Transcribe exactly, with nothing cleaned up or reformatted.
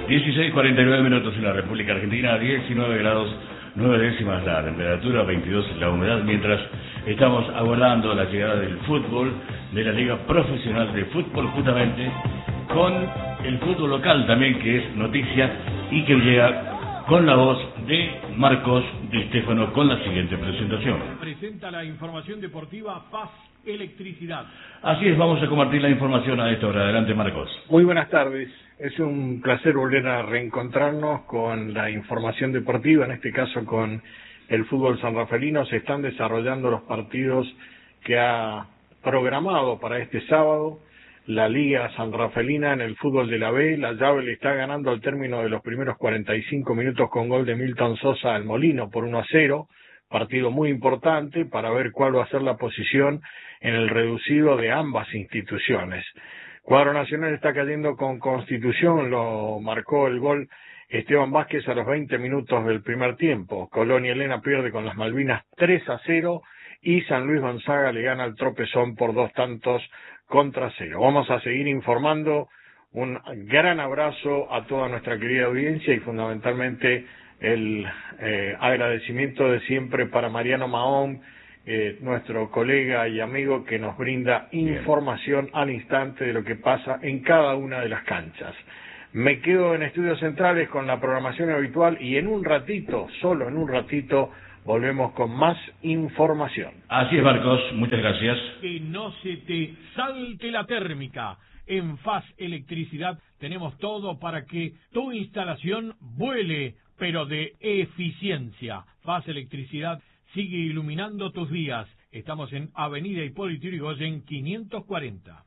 dieciséis cuarenta y nueve minutos en la República Argentina, diecinueve grados nueve décimas la temperatura, veintidós la humedad, mientras estamos aguardando la llegada del fútbol, de la Liga Profesional de Fútbol, justamente con el fútbol local también, que es noticia y que llega con la voz de Marcos Di Stefano con la siguiente presentación. Presenta la información deportiva Paz Electricidad. Así es, vamos a compartir la información a esta hora. Adelante, Marcos. Muy buenas tardes. Es un placer volver a reencontrarnos con la información deportiva, en este caso con el fútbol sanrafaelino. Se están desarrollando los partidos que ha programado para este sábado la Liga Sanrafaelina en el fútbol de la B. La llave le está ganando al término de los primeros cuarenta y cinco minutos con gol de Milton Sosa al Molino por uno a cero. Partido muy importante para ver cuál va a ser la posición en el reducido de ambas instituciones. Cuadro Nacional está cayendo con Constitución, lo marcó el gol Esteban Vázquez a los veinte minutos del primer tiempo. Colonia Elena pierde con las Malvinas tres a cero y San Luis Gonzaga le gana al Tropezón por dos tantos contra cero. Vamos a seguir informando. Un gran abrazo a toda nuestra querida audiencia y fundamentalmente el eh, agradecimiento de siempre para Mariano Mahón, eh, nuestro colega y amigo que nos brinda información al instante de lo que pasa en cada una de las canchas. Me quedo en Estudios Centrales con la programación habitual y en un ratito, solo en un ratito, volvemos con más información. Así es, Marcos, muchas gracias. Que no se te salte la térmica. En Faz Electricidad tenemos todo para que tu instalación vuele, pero de eficiencia. Faz Electricidad sigue iluminando tus días. Estamos en Avenida Hipólito Yrigoyen quinientos cuarenta.